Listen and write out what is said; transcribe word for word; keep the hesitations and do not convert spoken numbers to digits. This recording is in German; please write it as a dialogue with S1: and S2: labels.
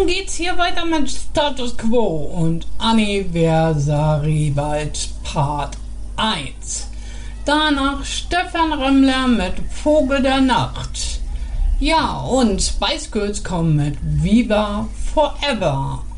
S1: nun geht's hier weiter mit Status Quo und Anniversary bald Part eins. Danach Stefan Remmler mit Vogel der Nacht. Ja, und Spice Girls kommen mit Viva Forever.